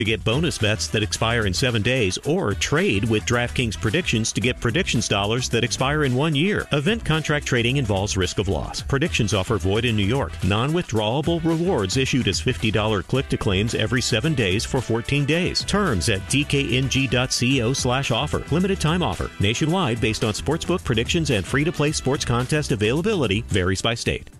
to get bonus bets that expire in 7 days, or trade with DraftKings predictions to get predictions dollars that expire in 1 year. Event contract trading involves risk of loss. Predictions offer void in New York. Non-withdrawable rewards issued as $50 click-to-claims every 7 days for 14 days. Terms at dkng.co/offer. Limited time offer. Nationwide based on sportsbook predictions and free-to-play sports contest availability varies by state.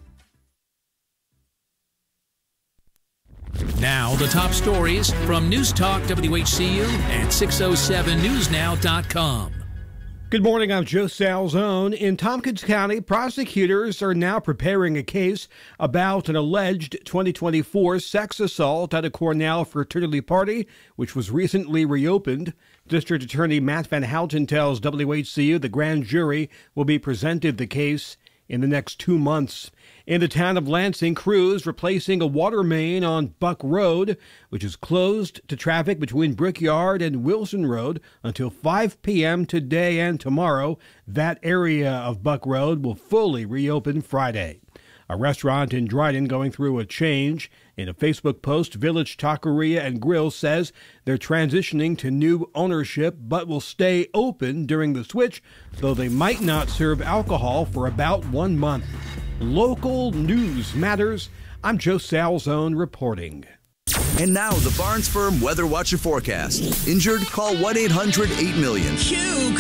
Now, the top stories from News Talk WHCU and 607newsnow.com. Good morning, I'm Joe Salzone. In Tompkins County, prosecutors are now preparing a case about an alleged 2024 sex assault at a Cornell fraternity party, which was recently reopened. District Attorney Matt Van Houten tells WHCU the grand jury will be presented the case in the next 2 months. In the town of Lansing, crews replacing a water main on Buck Road, which is closed to traffic between Brickyard and Wilson Road until 5 p.m. today and tomorrow. That area of Buck Road will fully reopen Friday. A restaurant in Dryden going through a change. In a Facebook post, Village Taqueria and Grill says they're transitioning to new ownership but will stay open during the switch, though they might not serve alcohol for about 1 month. Local news matters. I'm Joe Salzone reporting. And now the Barnes Firm Weather Watcher forecast. Injured? Call 1-800-8-million.